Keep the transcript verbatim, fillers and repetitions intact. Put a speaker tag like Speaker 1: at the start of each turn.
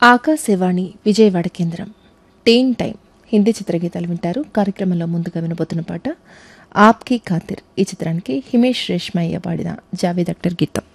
Speaker 1: ఆకాశవాణి విజయవాడ కేంద్రం. టీన్ టైం హిందీ చిత్రగీతాలు వింటారు. కార్యక్రమంలో ముందుగా వినబోతున్న పాట ఆప్కి ఖాతిర్. ఈ చిత్రానికి హిమేష్ రేష్మయ్య పాడిన జావేద్ అఖ్తర్ గీతం.